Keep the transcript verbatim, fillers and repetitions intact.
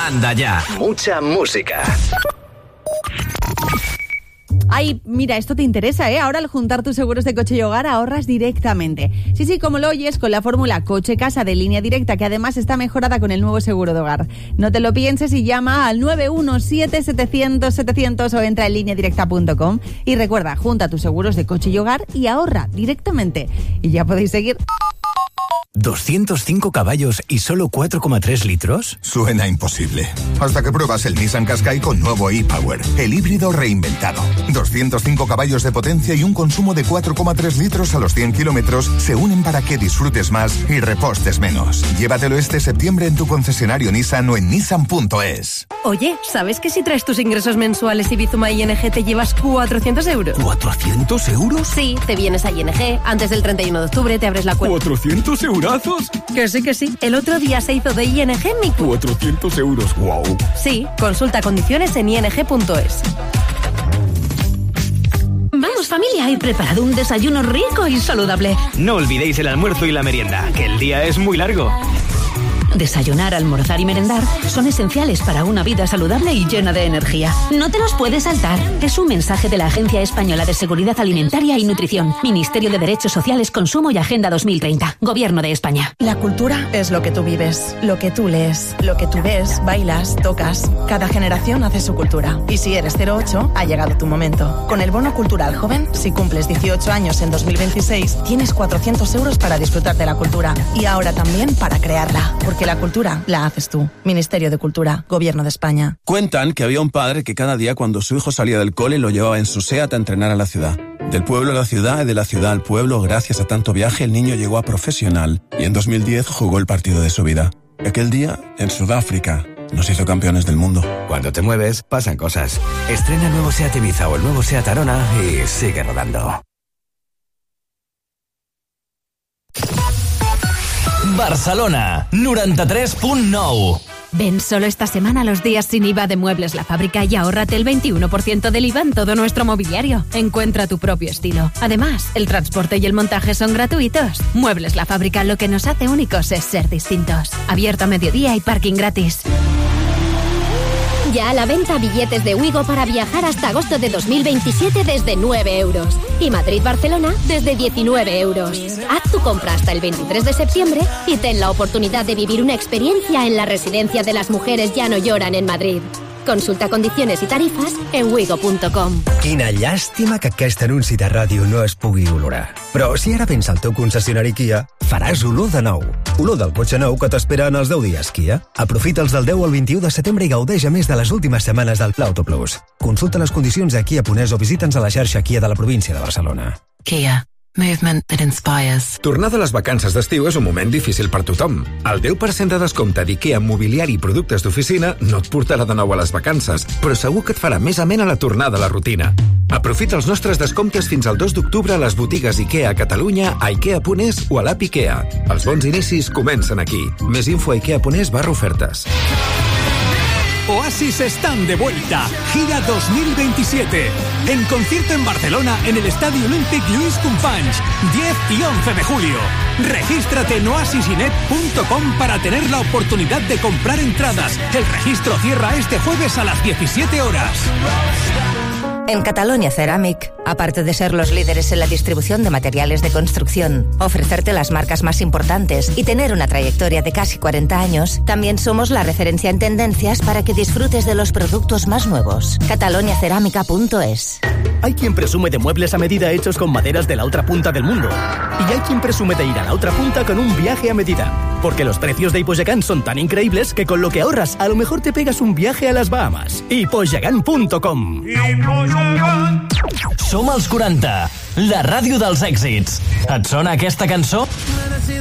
Anda ya. Mucha música. Ay, mira, esto te interesa, ¿eh? Ahora al juntar tus seguros de coche y hogar ahorras directamente. Sí, sí, como lo oyes, con la fórmula coche-casa de Línea Directa, que además está mejorada con el nuevo seguro de hogar. No te lo pienses y llama al nueve uno siete, setecientos, setecientos o entra en línea directa punto com. Y recuerda, junta tus seguros de coche y hogar y ahorra directamente. Y ya podéis seguir... ¿doscientos cinco caballos y solo cuatro coma tres litros? Suena imposible. Hasta que pruebas el Nissan Qashqai con nuevo e-Power, el híbrido reinventado. doscientos cinco caballos de potencia y un consumo de cuatro coma tres litros a los cien kilómetros se unen para que disfrutes más y repostes menos. Llévatelo este septiembre en tu concesionario Nissan o en nissan punto es. Oye, ¿sabes que si traes tus ingresos mensuales y Bizuma I N G te llevas cuatrocientos euros? ¿cuatrocientos euros? Sí, te vienes a I N G, antes del treinta y uno de octubre te abres la cuenta. ¿cuatrocientos eurazos? Que sí, que sí. El otro día se hizo de I N G mi cuenta. cuatrocientos euros, wow. Sí, consulta condiciones en i n g punto es. Vamos, familia, he preparado un desayuno rico y saludable. No olvidéis el almuerzo y la merienda, que el día es muy largo. Desayunar, almorzar y merendar son esenciales para una vida saludable y llena de energía. No te los puedes saltar. Es un mensaje de la Agencia Española de Seguridad Alimentaria y Nutrición, Ministerio de Derechos Sociales, Consumo y Agenda dos mil treinta, Gobierno de España. La cultura es lo que tú vives, lo que tú lees, lo que tú ves, bailas, tocas. Cada generación hace su cultura. Y si eres cero ocho, ha llegado tu momento. Con el Bono Cultural Joven, si cumples dieciocho años en dos mil veintiséis, tienes cuatrocientos euros para disfrutar de la cultura. Y ahora también para crearla. Porque la cultura la haces tú. Ministerio de Cultura, Gobierno de España. Cuentan que había un padre que cada día cuando su hijo salía del cole lo llevaba en su SEAT a entrenar a la ciudad. Del pueblo a la ciudad y de la ciudad al pueblo, gracias a tanto viaje, el niño llegó a profesional y en dos mil diez jugó el partido de su vida. Aquel día, en Sudáfrica, nos hizo campeones del mundo. Cuando te mueves, pasan cosas. Estrena el nuevo SEAT Ibiza o el nuevo SEAT Arona y sigue rodando. Barcelona, noranta-tres punt nou. Ven solo esta semana los días sin I V A de Muebles La Fábrica y ahórrate el veintiuno por ciento del I V A en todo nuestro mobiliario. Encuentra tu propio estilo. Además, el transporte y el montaje son gratuitos. Muebles La Fábrica, lo que nos hace únicos es ser distintos. Abierto a mediodía y parking gratis. Ya a la venta billetes de Wigo para viajar hasta agosto de dos mil veintisiete desde nueve euros. Y Madrid-Barcelona desde diecinueve euros. Haz tu compra hasta el veintitrés de septiembre y ten la oportunidad de vivir una experiencia en la residencia de las mujeres Ya no lloran en Madrid. Consulta condiciones i tarifes en wigo punto com. Quina llàstima que aquest anunci de ràdio no es pugui olorar. Però si ara vens al teu concessionari Kia, faràs olor de nou. Olor del cotxe nou que t'espera en els deu dies Kia. Aprofita'ls del deu al vint-i-u de setembre i gaudeix a més de les últimes setmanes del Pla Auto Plus. Consulta les condicions a Kia Ponès o visita'ns a la xarxa Kia de la província de Barcelona. Kia. Movement that inspires. Tornar de les vacances d'estiu és un moment difícil per tothom. El deu per cent de descompte d'IKEA en mobiliari i productes d'oficina no et portarà de nou a les vacances, però segur que et farà més amena la tornada a la rutina. Aprofita els nostres descomptes fins al dos d'octubre a les botigues IKEA a Catalunya, a ikea punt es o a l'app IKEA. Els bons inicis comencen aquí. Més info a ikea punt es barra ofertes. Oasis están de vuelta. Gira dos mil veintisiete. En concierto en Barcelona, en el Estadio Olímpic Lluís Companys, diez y once de julio. Regístrate en oasisinet punto com para tener la oportunidad de comprar entradas. El registro cierra este jueves a las diecisiete horas. En Catalonia Ceramic, aparte de ser los líderes en la distribución de materiales de construcción, ofrecerte las marcas más importantes y tener una trayectoria de casi cuarenta años, también somos la referencia en tendencias para que disfrutes de los productos más nuevos. catalonia cerámica punto es. Hay quien presume de muebles a medida hechos con maderas de la otra punta del mundo. Y hay quien presume de ir a la otra punta con un viaje a medida. Porque los precios de Hippoyacán son tan increíbles que con lo que ahorras a lo mejor te pegas un viaje a las Bahamas. Hippoyacán punto com. Som els quaranta, la ràdio dels èxits. Et sona aquesta cançó?